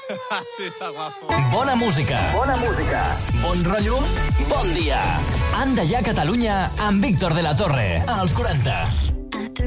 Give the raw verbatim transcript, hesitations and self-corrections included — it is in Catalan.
Sí, està guapo. Bona música. Bona música. Bon rotllo. Bon dia. Anda ja Catalunya amb Víctor de la Torre. Als quaranta.